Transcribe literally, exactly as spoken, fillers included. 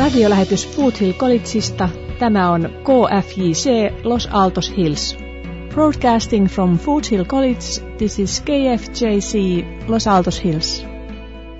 Radiolähetys Foothill Collegeista. Tämä on K F J C Los Altos Hills. Broadcasting from Foothill College, this is K F J C Los Altos Hills.